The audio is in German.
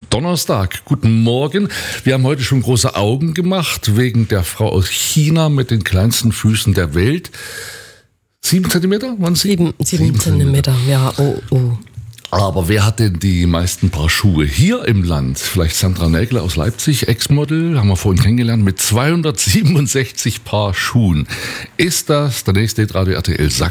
Donnerstag. Guten Morgen. Wir haben heute schon große Augen gemacht wegen der Frau aus China mit den kleinsten Füßen der Welt. 7 Zentimeter? Waren es 7 Zentimeter, ja. Oh. Aber wer hat denn die meisten Paar Schuhe hier im Land? Vielleicht Sandra Nägler aus Leipzig, Ex-Model, haben wir vorhin kennengelernt, mit 267 Paar Schuhen. Ist das der nächste Radio RTL Sack?